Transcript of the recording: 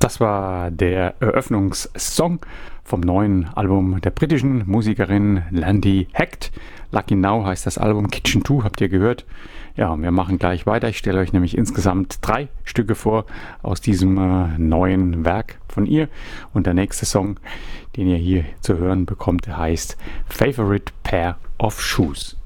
Das war der Eröffnungssong vom neuen Album der britischen Musikerin Landy Hecht. Lucky Now heißt das Album, Kitchen 2 habt ihr gehört. Ja, wir machen gleich weiter. Ich stelle euch nämlich insgesamt 3 Stücke vor aus diesem neuen Werk von ihr. Und der nächste Song, den ihr hier zu hören bekommt, heißt Favorite Pair of Shoes.